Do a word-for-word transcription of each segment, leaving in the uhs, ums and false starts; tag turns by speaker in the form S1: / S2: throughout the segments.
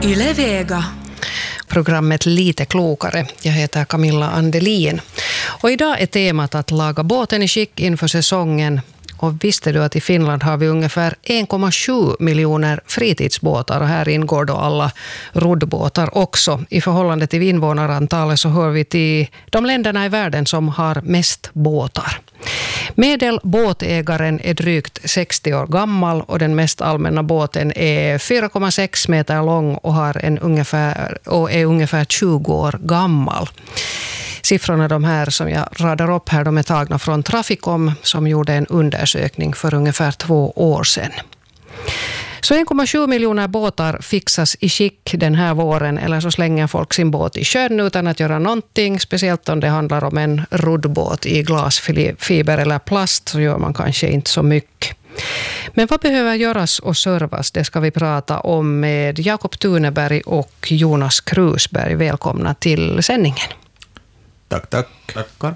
S1: Yle Vega.
S2: Programmet Lite klokare. Jag heter Camilla Andelin. Och idag är temat att laga båten i skick inför säsongen. Och visste du att i Finland har vi ungefär en komma sju miljoner fritidsbåtar, och här ingår då alla roddbåtar också. I förhållande till invånarantalet så hör vi till de länderna i världen som har mest båtar. Medelbåtägaren är drygt sextio år gammal och den mest allmänna båten är fyra komma sex meter lång och, har en ungefär, och är ungefär tjugo år gammal. Siffrorna de här som jag radar upp här, de är tagna från Traficom som gjorde en undersökning för ungefär två år sedan. Så en komma sju miljoner båtar fixas i skick den här våren, eller så slänger folk sin båt i sjön utan att göra någonting. Speciellt om det handlar om en roddbåt i glasfiber eller plast så gör man kanske inte så mycket. Men vad behöver göras och servas? Det ska vi prata om med Jakob Tuneberg och Jonas Krusberg. Välkomna till sändningen.
S3: Tack, tack. Tackar.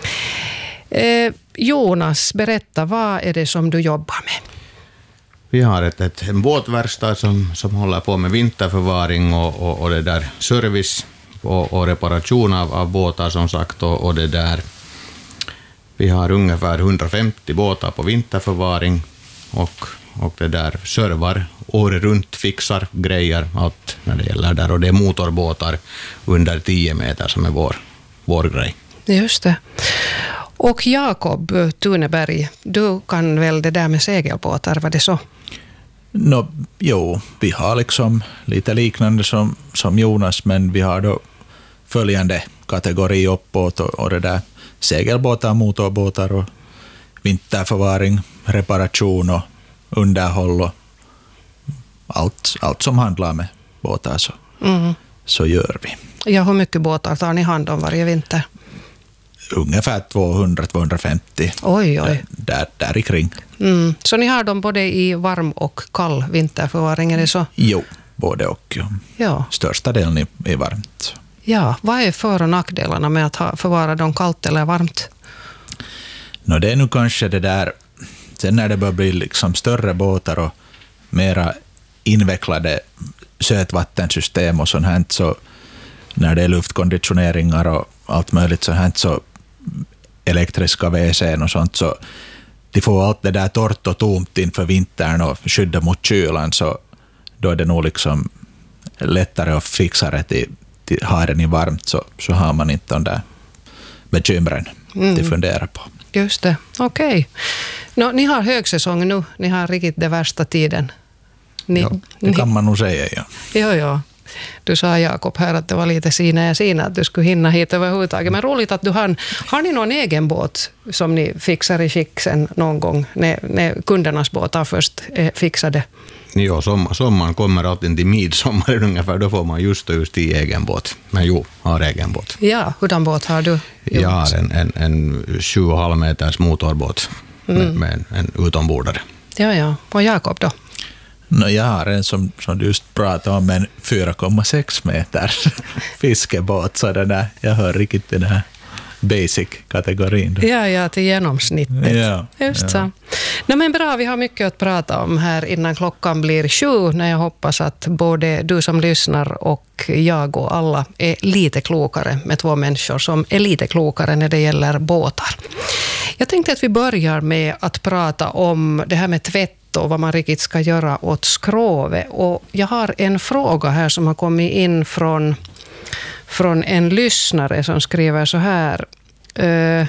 S2: Eh, Jonas, berätta, vad är det som du jobbar med?
S3: Vi har ett, ett, en båtverkstad som, som håller på med vinterförvaring och, och, och det där service och, och reparation av, av båtar som sagt. Och, och det där. Vi har ungefär hundrafemtio båtar på vinterförvaring och, och det där servar året runt, fixar grejer, allt när det gäller där. Och det är motorbåtar under tio meter som är vår, vår grej.
S2: Just det. Och Jakob Tuneberg, du kan väl det där med segelbåtar, var det så?
S4: No, jo, vi har liksom lite liknande som, som Jonas, men vi har då följande kategori uppåt och, och det där segelbåtar, motorbåtar och vinterförvaring, reparation och underhåll och allt, allt som handlar med båtar så, mm. så gör vi.
S2: Ja, hur mycket båtar tar ni hand om varje vinter?
S4: Ungefär tvåhundra till tvåhundrafemtio.
S2: Oj, oj.
S4: Där, där i kring.
S2: Mm. Så ni har dem både i varm och kall vinterförvaring, är det så?
S4: Jo, både och.
S2: Ja.
S4: Största delen är, är varmt.
S2: Ja, vad är för- och nackdelarna med att ha, förvara dem kallt eller varmt?
S4: No, det är nu kanske det där, sen när det börjar bli liksom större båtar och mera invecklade sötvattensystem och sånt här, så när det är luftkonditioneringar och allt möjligt så här, så elektriska W C:n och sånt, så de får allt det där torrt och tomt inför vintern och skydda mot kylan, så då är det nog liksom lättare att fixa det till, till ha den i varmt, så, så har man inte de där bekymren mm. att fundera på.
S2: Just det, okej. Okay. No, ni har högsäsong nu, ni har riktigt det värsta tiden. Ni,
S4: ja, det kan
S2: ni,
S4: man nog säga, ja.
S2: Jo, ja. Du sa, Jakob, här att det var lite sina ja sina, att du skulle hinna hit överhuvudtaget. Men roligt att du har... Har ni någon egen båt som ni fixar i skick sen någon gång, när, när kundernas båtar först är fixade?
S3: Jo, sommar, sommaren kommer alltid till midsommar ungefär, då får man just och just i egen båt. Men jo, har egen båt.
S2: Ja, hurdan båt har du?
S3: Jag har en, en, en sju och en halv meters motorbåt mm. med, med en, en utombordare.
S2: Ja, ja. Och Jakob då?
S4: No, jag har en som, som du just pratade om, en fyra komma sex meter fiskebåt, så den där, jag hör riktigt den här basic-kategorin.
S2: Ja, ja, till genomsnittet.
S4: Ja,
S2: just
S4: ja.
S2: så. No, men bra, vi har mycket att prata om här innan klockan blir sju, när jag hoppas att både du som lyssnar och jag och alla är lite klokare med två människor som är lite klokare när det gäller båtar. Jag tänkte att vi börjar med att prata om det här med tvätt och vad man riktigt ska göra åt skrovet. Och jag har en fråga här som har kommit in från, från en lyssnare som skriver så här. Uh,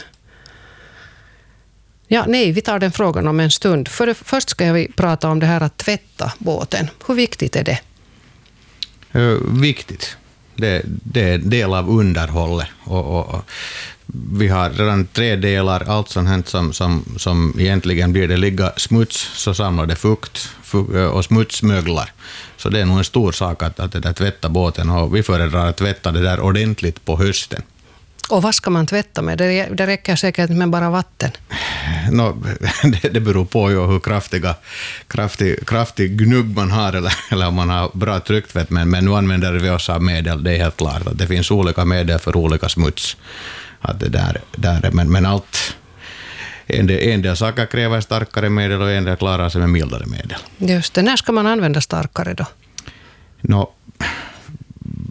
S2: ja, nej, vi tar den frågan om en stund. För, först ska vi prata om det här att tvätta båten. Hur viktigt är det?
S3: Uh, viktigt. Det, det är en del av underhållet. Och, och, och vi har redan tre delar, allt sånt här som, som, som egentligen blir det ligga smuts, så samlar det fukt och smutsmöglar. Så det är nog en stor sak att, att det där tvätta båten, och vi föredrar att tvätta det där ordentligt på hösten.
S2: Och vad ska man tvätta med? Det, det räcker säkert med bara vatten.
S3: No, det, det beror på ju hur kraftiga, kraftig, kraftig gnugg man har, eller, eller om man har bra trycktvätt, men, men nu använder vi oss av medel, det är helt klart att det finns olika medel för olika smuts. Att det där, där, men, men allt, en del, en del saker kräver starkare medel och en del klarar sig med mildare medel.
S2: Just det, när ska man använda starkare då?
S3: No,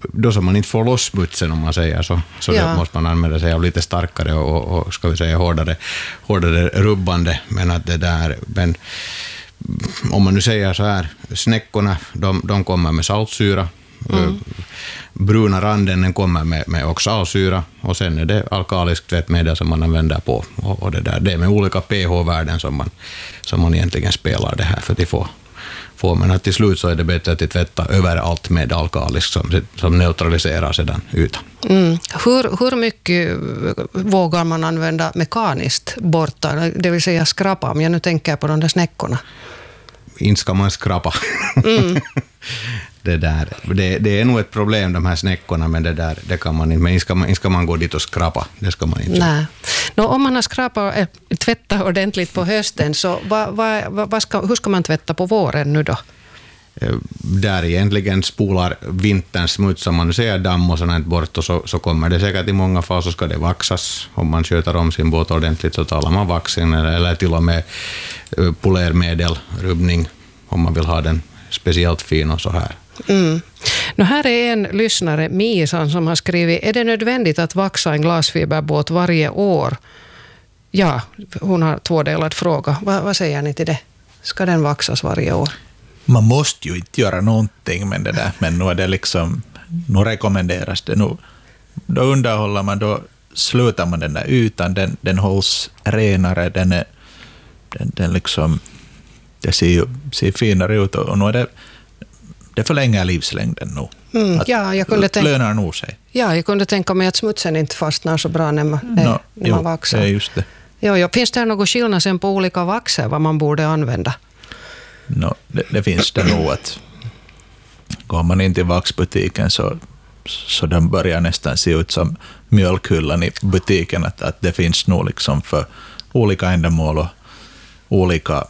S3: då som man inte får loss smutsen om man säger så, så ja. Då måste man använda sig av lite starkare och, och, och ska vi säga hårdare, hårdare rubbande, men att det där, men om man nu säger så här, snäckorna, de, de kommer med saltsyra, mm. bruna randen den kommer med, med oxalsyra och sen är det alkalisk tvättmedel som man använder på och, och det där, det är med olika pH-värden som man, som man egentligen spelar det här för att få Får, men att till slut så är det bättre att tvätta överallt med alkalisk som, som neutraliserar sedan ytan.
S2: Mm. Hur, hur mycket vågar man använda mekaniskt borta, det vill säga skrapa, om jag nu tänker på de där snäckorna?
S3: Inte ska man skrapa. Mm. det, där, det, det är nog ett problem de här snäckorna, men det, där, det kan man inte, men inte ska man, inte ska man gå dit och skrapa, det ska man inte.
S2: Nej. Nå, om man har skrapat, äh, tvättat ordentligt på hösten, så vad, vad, vad ska, hur ska man tvätta på våren nu då?
S3: Där egentligen spolar vinterns smuts, som man säger, damm och sånt bort, och så, så kommer det säkert i många fall så ska det vaxas. Om man sköter om sin båt ordentligt så talar man vaxen eller, eller till och med polermedel, rubbning, om man vill ha den speciellt fin och så här.
S2: Mm. Nu här är en lyssnare, Misan, som har skrivit: är det nödvändigt att vaxa en glasfiberbåt varje år? Ja, hon har tvådelad fråga. Va, vad säger ni till det? Ska den vaxas varje år?
S4: Man måste ju inte göra någonting med det där, men nu är det liksom, nu rekommenderas det. Nu, då underhåller man, då slutar man den där ytan, den, den hålls renare, den är, den, den liksom, det ser ju ser finare ut, och nu är det, det förlänger livslängden nu.
S2: Mm, ja, jag kunde tänka,
S4: lönar nog sig.
S2: Ja, jag kunde tänka mig att smutsen inte fastnar så bra när man, no, när
S4: jo,
S2: man vaxar.
S4: Det är just det.
S2: Jo, jo. Finns det någon skillnad sen på olika vaxer, vad man borde använda?
S4: No, det, det finns det nog att går man in till vaxbutiken så, så den börjar nästan se ut som mjölkhyllan i butiken, att, att det finns nog liksom för olika ändamål och olika,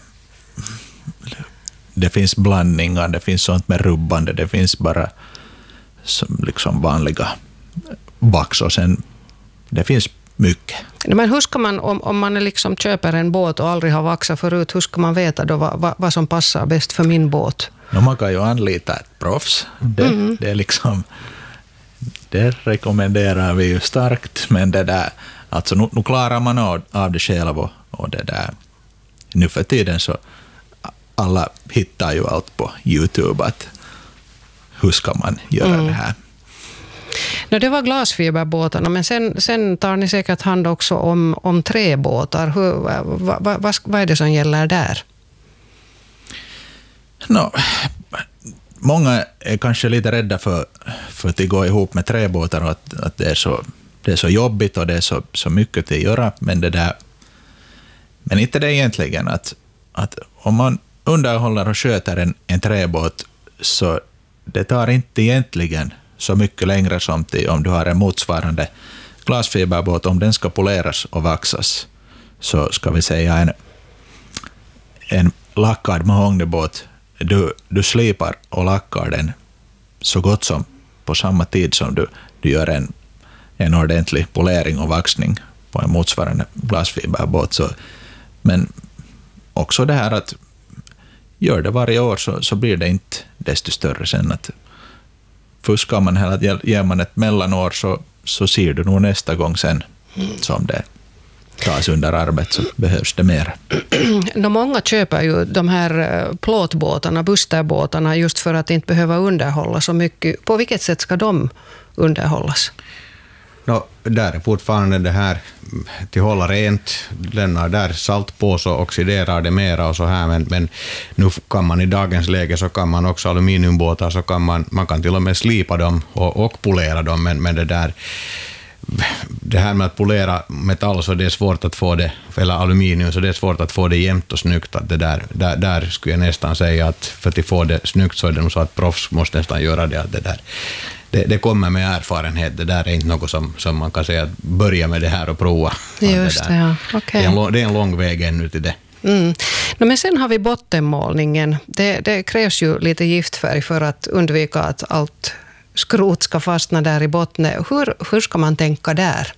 S4: det finns blandningar, det finns sånt med rubbande, det finns bara som liksom vanliga vax, och sen det finns mycket.
S2: Men hur ska man, om, om man liksom köper en båt och aldrig har vaxat förut, hur ska man veta då vad, vad, vad som passar bäst för min båt?
S4: No, man kan ju anlita ett proffs. Det, mm. det, är liksom, det rekommenderar vi ju starkt, men det där, alltså nu, nu klarar man av, av det själv, och, och det där, nu för tiden så alla hittar ju allt på YouTube, att hur ska man göra mm. det här.
S2: No, det var glasfiberbåtarna, men sen, sen tar ni säkert hand också om, om träbåtar. Hur, va, va, va, vad är det som gäller där?
S4: No, många är kanske lite rädda för, för att det går ihop med träbåtar, och att, att det, är så, det är så jobbigt och det är så, så mycket att göra, men det där, men inte det egentligen att, att om man underhåller och sköter en, en träbåt, så det tar inte egentligen så mycket längre som till om du har en motsvarande glasfiberbåt. Om den ska poleras och vaxas, så ska vi säga en, en lackad mahognybåt, du, du slipar och lackar den så gott som på samma tid som du, du gör en, en ordentlig polering och vaxning på en motsvarande glasfiberbåt. Så, men också det här att gör det varje år, så, så blir det inte desto större sen. Att fuskar man hela, ger man ett mellanår, så, så ser du nog nästa gång sen som det tas under arbete, så behövs det mer.
S2: No, många köper ju de här plåtbåtarna, busterbåtarna, just för att inte behöva underhålla så mycket. På vilket sätt ska de underhållas?
S3: No, där är fortfarande det här till hålla rent, lämnar där salt på så oxiderar det mera och så här, men, men nu kan man i dagens läge så kan man också aluminiumbåtar, så kan man, man kan till och med slipa dem och, och polera dem, men, men det där det här med att polera metall, så det är svårt att få det, eller aluminium, så det är svårt att få det jämnt och snyggt, att det där, där, där skulle jag nästan säga att för att få det snyggt så är det nog så att proffs måste nästan göra det, att det där Det, det kommer med erfarenhet. Det där är inte något som, som man kan säga att börja med det här och prova.
S2: Just det, ja. Okay.
S3: Det, är en, det är en lång väg ännu till det.
S2: Mm. No, men sen har vi bottenmålningen. Det, det krävs ju lite giftfärg för att undvika att allt skrot ska fastna där i botten. Hur, hur ska man tänka där?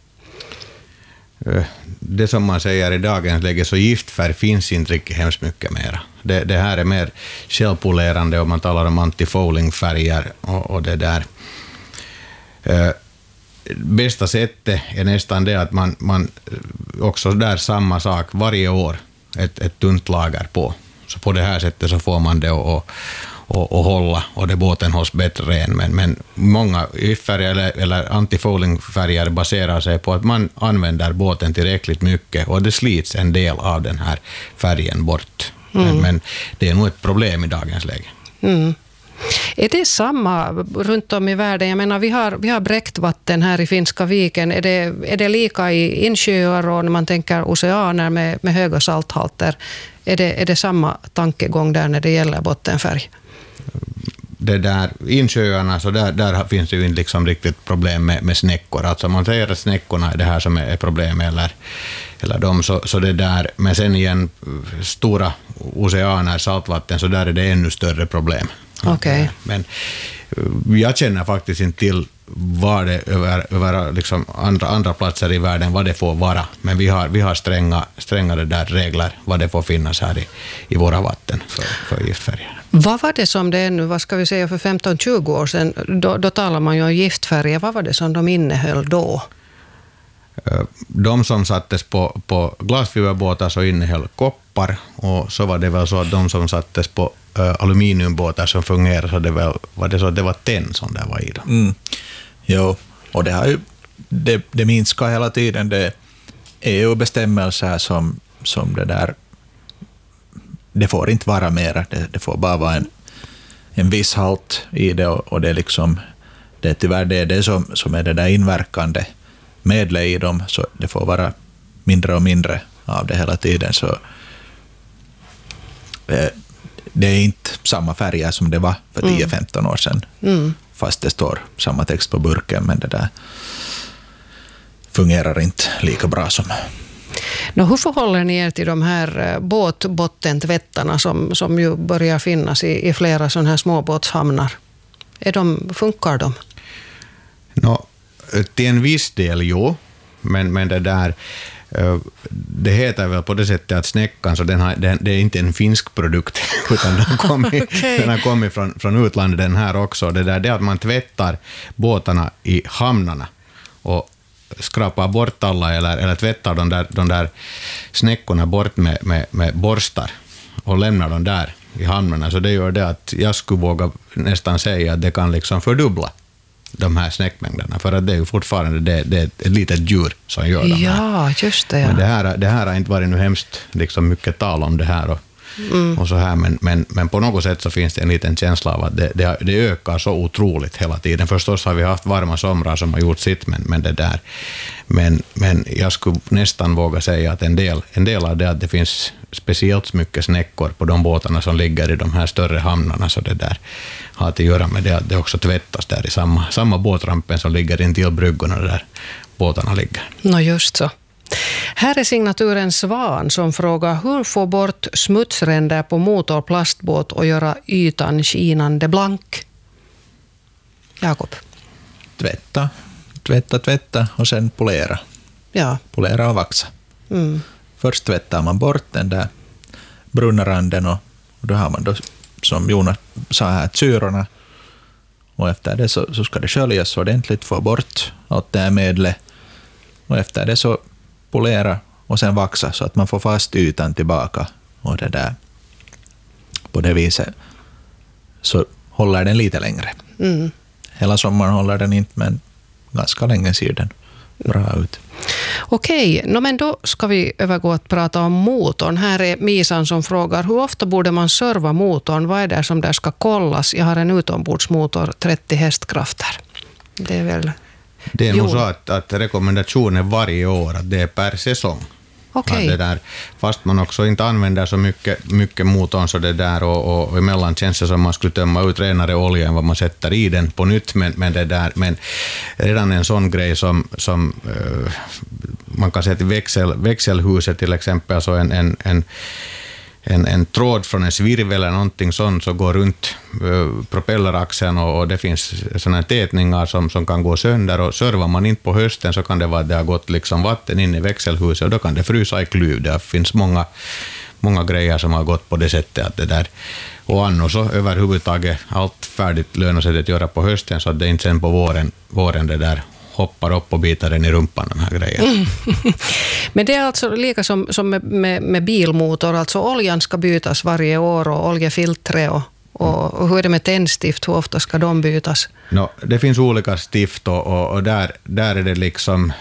S3: Det som man säger i dagens läge, så giftfärg finns inte riktigt hemskt mycket mera. Det, det här är mer självpolerande, och man talar om antifouling-färger och, och det där. Bästa sättet är nästan det att man, man också där samma sak varje år, ett, ett tunt lager på. Så på det här sättet så får man det att och, och hålla, och det båten hålls bättre ren. Men, men många yffärger eller, eller antifouling-färger baserar sig på att man använder båten tillräckligt mycket och det slits en del av den här färgen bort. Mm. Men, men det är nog ett problem i dagens läge.
S2: Mm. Är det samma runt om i världen? Jag menar, vi har, vi har bräckvatten här i Finska viken. Är det, är det lika i insjöar och när man tänker oceaner med, med höga salthalter? Är det, är det samma tankegång där när det gäller bottenfärg?
S3: Det där insjöarna, så där, där finns det ju inte liksom riktigt problem med, med snäckor. Alltså man säger att snäckorna är det här som är problemet, eller, eller de, så, så det där, men sen igen stora oceaner, saltvatten, så där är det ännu större problem.
S2: Okay.
S3: Men jag känner faktiskt inte till vad det över, över liksom andra, andra platser i världen, vad det får vara. Men vi har, vi har stränga, strängare där regler vad det får finnas här i, i våra vatten för, för giftfärger.
S2: Vad var det som det ännu, vad ska vi säga, för femton till tjugo år sedan, då, då talar man ju om giftfärger. Vad var det som de innehöll då?
S3: De som sattes på, på glasfiberbåtar så innehöll koppar, och så var det väl så att de som sattes på uh, aluminiumbåtar som fungerar, så det väl, var det så att det var tenn som där var i dem.
S4: Mm. Jo, och det har ju det, det minskar hela tiden. Det är E U-bestämmelser som, som det där, det får inte vara mera, det, det får bara vara en, en viss halt i det, och, och det är liksom, det är tyvärr det, det som, som är det där inverkande medlet i dem, så det får vara mindre och mindre av det hela tiden. Så eh, det är inte samma färger som det var för tio femton år sedan. Mm. Fast det står samma text på burken, men det där fungerar inte lika bra som.
S2: Nå, hur förhåller ni er till de här båtbottentvättarna som, som ju börjar finnas i, i flera sådana här småbåtshamnar? Är de, funkar de?
S3: Nå, till en viss del, jo. Men, men det där, det heter väl på det sättet att snäckan, så den har, den, det är inte en finsk produkt, utan den, kommit, okay. den har kommit från, från utlandet den här också. Det där det är att man tvättar båtarna i hamnarna och skrapar bort alla, eller, eller tvättar de där, de där snäckorna bort med, med, med borstar och lämnar dem där i hamnarna. Så det gör det att jag skulle våga nästan säga att det kan liksom fördubbla de här snäckmängderna, för att det är ju fortfarande det, det är ett litet djur som gör de här.
S2: Ja, just det. Ja.
S3: Men det här, det här har inte varit nu hemskt liksom mycket tal om det här och, mm. och så här, men, men, men på något sätt så finns det en liten känsla av att det, det, det ökar så otroligt hela tiden. Förstås har vi haft varma somrar som har gjort sitt, men, men det där. Men, men jag skulle nästan våga säga att en del, en del av det att det finns speciellt mycket snäckor på de båtarna som ligger i de här större hamnarna, så det där har att göra med det att det också tvättas där i samma, samma båtrampen som ligger intill bryggorna där båtarna ligger.
S2: Nå, just så. Här är signaturen Svan som frågar: hur få bort smutsränder på motorplastbåt och göra ytan skinande blank? Jakob.
S4: Tvätta, tvätta, tvätta och sen polera.
S2: Ja.
S4: Polera och vaxa.
S2: Mm.
S4: Först tvättar man bort den där bruna randen, och då har man då, som Jonas sa här, syrorna. Och efter det så, så ska det sköljas ordentligt, få bort allt det här medlet. Och efter det så polera och sen vaxa så att man får fast ytan tillbaka. Och det där, på det viset så håller den lite längre. Mm. Hela sommaren håller den inte, men ganska länge ser den bra ut.
S2: Okej, no, men då ska vi övergå att prata om motorn. Här är Misan som frågar: hur ofta borde man serva motorn? Vad är det som där ska kollas? Jag har en utombordsmotor, trettio hästkrafter. Det är väl...
S3: Det är nog så att, att rekommendationen varje år att det är per säsong.
S2: Okay.
S3: Det där, fast man också inte använder så mycket, mycket motorn så det där, och, och, och emellan känns det som man skulle tömma ut renare olja än vad man sätter i den på nytt, men, men, det där, men redan en sån grej som, som uh, man kan säga till växel, växelhuset till exempel, alltså en, en, en En, en tråd från en svirvel eller någonting sånt så går runt uh, propelleraxeln, och, och det finns sådana tätningar som, som kan gå sönder, och servar man inte på hösten så kan det vara att det har gått liksom vatten in i växelhuset, och då kan det frysa i klyv. Det finns många, många grejer som har gått på det sättet att det där, och annars så överhuvudtaget allt färdigt lönar sig att göra på hösten så att det inte sen på våren, våren det där hoppar upp och bitar den i rumpan, de här grejerna. Mm.
S2: Men det är alltså lika som, som med, med, med bilmotor, alltså oljan ska bytas varje år och oljefiltre och, och, och hur är det med tändstift, hur ofta ska de bytas?
S3: No, det finns olika stift och, och, och där, där är det liksom,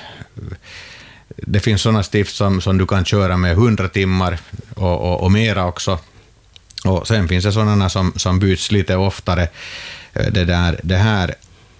S3: det finns sådana stift som, som du kan köra med hundra timmar och, och, och mera också. Och sen finns det sådana som, som byts lite oftare. Det, där, det här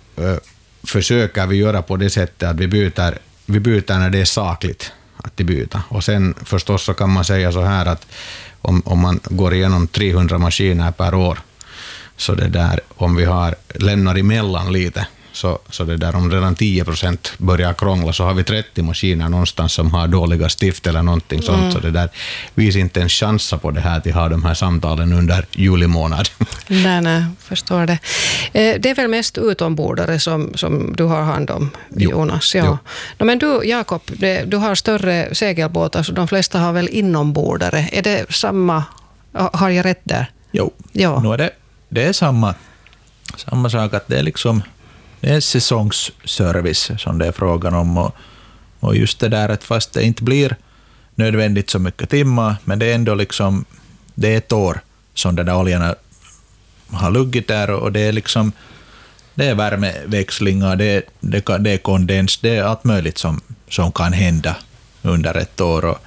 S3: försöker vi göra på det sättet att vi byter, vi byter när det är sakligt att de byta. Och sen förstås så kan man säga så här att om, om man går igenom trehundra maskiner per år, så det där, om vi har lämnar emellan lite, så, så det där, om redan tio procent börjar krångla, så har vi trettio maskiner någonstans som har dåliga stift eller någonting sånt. Mm. Så det där, vi ser inte en chans på det här till att ha de här samtalen under juli månad.
S2: Nej, nej, förstår det. Det är väl mest utombordare som, som du har hand om, Jonas? Jo. Ja. Jo. No, men du, Jakob, det, du har större segelbåtar, så de flesta har väl inombordare. Är det samma, har jag rätt där?
S4: Jo, ja. Nu är det, det är samma, samma sak, att det är liksom det är säsongsservice som det är frågan om, och, och just det där att fast det inte blir nödvändigt så mycket timmar, men det är ändå liksom, det är ett år som den där oljan har luggit där, och det är liksom, det är värmeväxlingar, det är, det, det är kondens, det är allt möjligt som, som kan hända under ett år, och,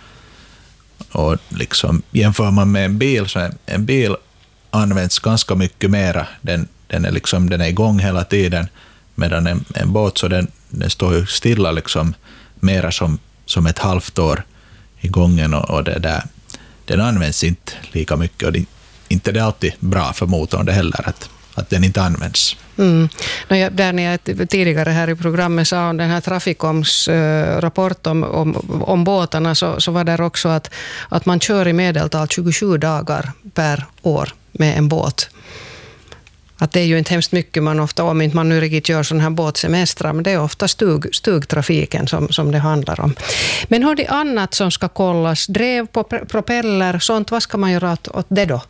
S4: och liksom jämför man med en bil, så en, en bil används ganska mycket mera, den, den är liksom, den är igång hela tiden, medan en, en båt så den, den står ju stilla liksom mera som, som ett halvt år i gången, och, och det där, den används inte lika mycket, och det, inte det är alltid bra för motorn det heller att, att den inte används.
S2: Mm. No, ja, där när jag tidigare här i programmet sa om den här Traficoms äh, rapport om, om, om båtarna, så, så var det också att, att man kör i medeltal tjugosju dagar per år med en båt. Att det är ju inte hemskt mycket man ofta, om inte man nu riktigt gör sån här båtsemestrar, men det är ofta stug, stugtrafiken som, som det handlar om. Men har det annat som ska kollas? Drev på propeller, sånt, vad ska man göra åt, åt det då?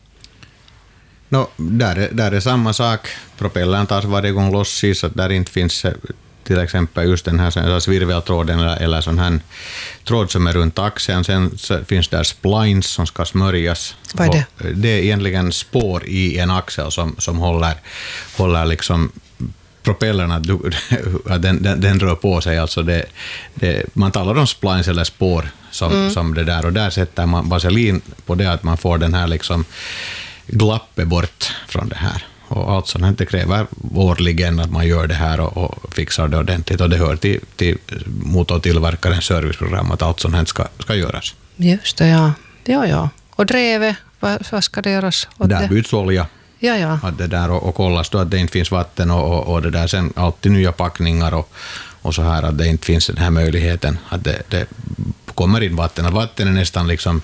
S3: No, där, är, där är samma sak. Propellern tas varje gång loss, så att där inte finns till exempel just den här svirveltråden eller, eller sån här tråd som är runt axeln. Sen finns där splines som ska smörjas.
S2: Vad är det?
S3: Och det är egentligen spår i en axel som, som håller, håller liksom propellerna, den, den, den rör på sig. Alltså det, det, man talar om splines eller spår som, mm. som det där, och där sätter man vaselin på det, att man får den här liksom glappet bort från det här. Och allt sånt, det kräver årligen att man gör det här och, och fixar det ordentligt, och det hör till, till motortillverkarens serviceprogram att allt sånt ska, ska göras.
S2: Just det, ja. Ja, ja. Och drevet, vad, vad ska det göras? Och
S3: där
S2: det?
S3: byts olja.
S2: Ja, ja.
S3: Att det där, och, och kollas då att det inte finns vatten, och, och, och det där, sen alltid nya packningar och, och så här, att det inte finns den här möjligheten att det, det kommer in vatten. Att vatten är nästan liksom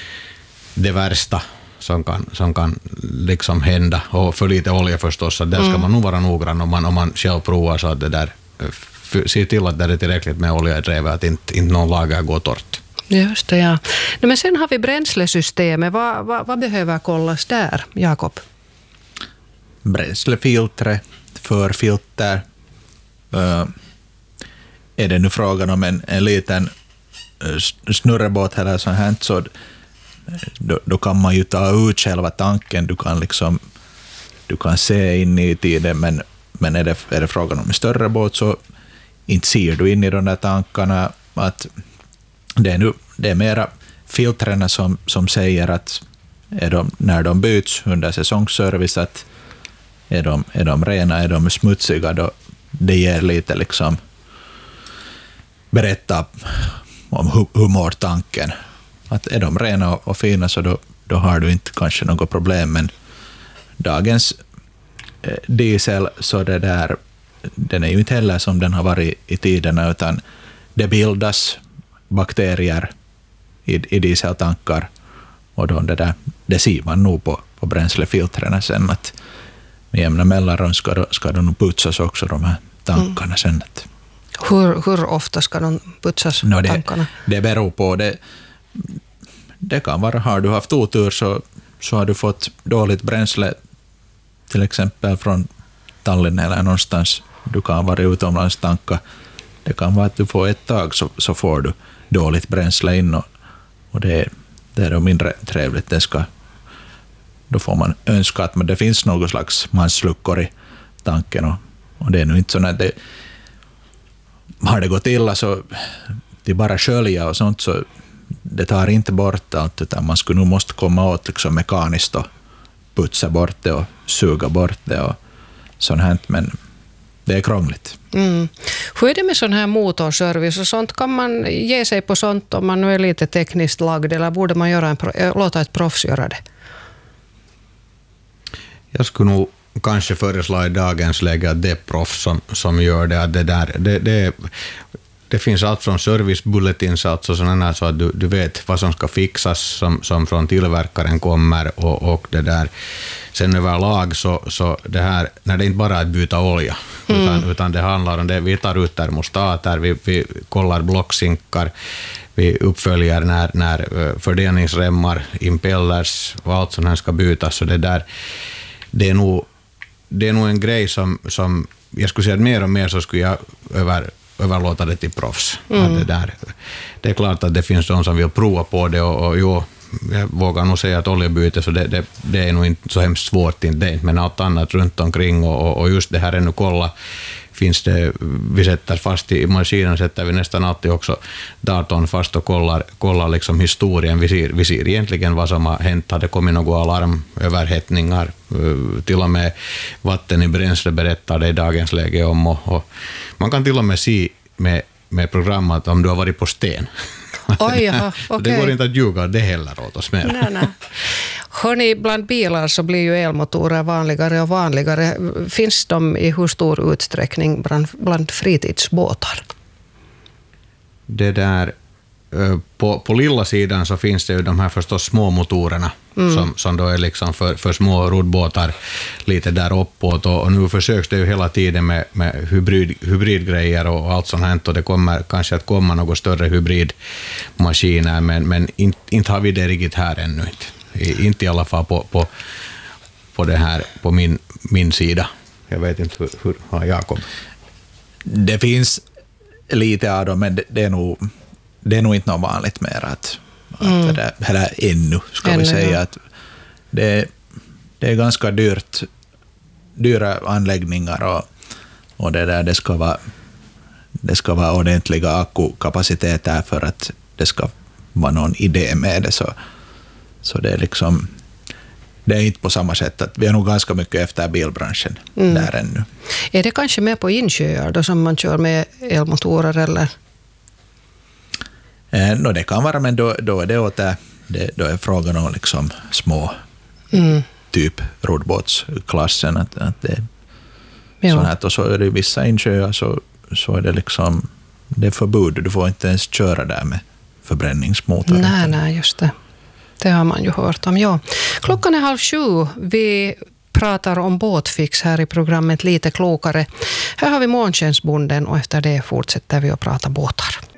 S3: det värsta som kan, som kan liksom hända, och för lite olja förstås, så där ska mm. man nog vara noggrann om man, om man själv provar, så att det där, se till att det är tillräckligt med olja i drevet, att inte, inte någon lager går torrt.
S2: Just det, ja. No, men sen har vi bränslesystemet. Vad, vad, vad behöver kollas där, Jakob?
S4: Bränslefiltre, förfilter. Uh, är det nu frågan om en, en liten snurrebåt eller sånt här, så Då, då kan man ju ta ut själva tanken, du kan liksom du kan se in i tiden, men, men är, det, är det frågan om en större båt, så inte ser du in i de där tankarna, att det är, nu, det är mera filtrerna som, som säger att är de, när de byts under säsongsservice, att är de, är de rena, är de smutsiga, då det ger lite liksom berätta om hur, hur mår tanken. Att är de rena och fina, så då, då har du inte kanske något problem, men dagens eh, diesel, så det där, den är ju inte heller som den har varit i tiderna, utan det bildas bakterier i, i dieseltankar, och då det där, det ser man nog på, på bränslefiltrerna sen, att med jämna mellanrum ska, då, ska de nog putsas också, de här tankarna mm. sen. Att,
S2: hur, hur ofta ska de putsas,
S4: no, det,
S2: tankarna?
S4: Det beror på det. det kan vara, har du haft otur så, så har du fått dåligt bränsle till exempel från Tallinn eller någonstans. Du kan vara utomlands tanka. Det kan vara att du får ett tag så, så får du dåligt bränsle in och, och det, det är då mindre trevligt. Det ska, då får man önska att det finns något slags mansluckor i tanken och, och det är nu inte så att det har det gått illa så det bara skölja och sånt så det tar inte bort allt utan man skulle nog måste komma åt liksom mekaniskt och putsa bort det och suga bort det och sånt här, men det är krångligt.
S2: Mm. Hur är det med sån här motorservice och sånt? Kan man ge sig på sånt om man nu är lite tekniskt lagd eller borde man göra en, låta ett proffs göra det?
S3: Jag skulle nog kanske föreslå i dagens läge att det är proffs som, som gör det. Att det, där, det, det, det finns allt från servicebulletins alltså sådana så att du, du vet vad som ska fixas som, som från tillverkaren kommer och, och det där. Sen överlag så, så det här, när det inte bara är att byta olja mm. utan, utan det handlar om det, vi tar ut termostater, vi, vi kollar blocksynkar, vi uppföljer när, när fördelningsremmar, impellers och allt sånt här ska bytas så det där, det är nog, det är nog en grej som, som jag skulle säga att mer och mer så skulle jag över överlåta det till proffs. Mm. Det, där, det är klart att det finns de som vill prova på det och, och jo, jag vågar nog säga att oljebyte så det, det, det är nog inte så hemskt svårt, inte, men allt annat runt omkring och, och just det här är nu kolla, finns det, vi sätter fast i maskinen sätter vi nästan alltid också datorn fast och kollar, kollar liksom historien, vi ser, vi ser egentligen vad som har hänt, har det kommit några alarm, överhettningar, till och med vatten i bränsle berättar det i dagens läge om och, och man kan till och med se med, med programmet om du har varit på sten.
S2: Oj, jaha, okay.
S3: Det går inte att ljuga det heller åt oss mer.
S2: Nej, nej. Hörrni, bland bilar så blir ju elmotorer vanligare och vanligare. Finns de i hur stor utsträckning bland, bland fritidsbåtar?
S3: Det där, på, på lilla sidan så finns det ju de här förstås små motorerna mm. som, som då är liksom för, för små roddbåtar lite där uppåt och, och nu försöks det ju hela tiden med, med hybrid, hybridgrejer och allt sånt här och det kommer kanske att komma något större hybridmaskiner men, men inte, inte har vi det riktigt här ännu inte. I, inte i alla fall på, på, på det här på min, min sida. Jag vet inte hur, hur har Jakob?
S4: Det finns lite av dem men det, det är nog det är nog inte något vanligt mer att, mm. att det, eller ännu ska ännu, vi säga ja. Att det, det är ganska dyrt dyra anläggningar och, och det där det ska vara det ska vara ordentliga akkukapaciteter för att det ska vara någon idé med det så, så det är liksom det är inte på samma sätt att vi är nog ganska mycket efter bilbranschen mm. där ännu. Är
S2: det kanske mer på insjöar då som man kör med elmotorer eller?
S4: Eh, no, det kan vara, men då, då är det åt det, det, då är frågan om liksom små mm. typ roddbåtsklassen att, att det ja. Sånt här, och så är det vissa insjöar så, så är det liksom det är förbud, du får inte ens köra där med förbränningsmotor.
S2: Nej, nej, just det. Det har man ju hört om, ja. Klockan är halv sju. Vi pratar om båtfix här i programmet Lite klokare. Här har vi Måntjänstbonden och efter det fortsätter vi att prata båtar.